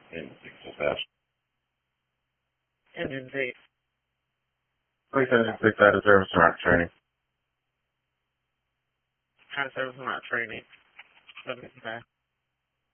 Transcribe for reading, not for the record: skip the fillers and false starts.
And success. Engine date. Please engine 6 out of service and route training. Out of service and route training. 75.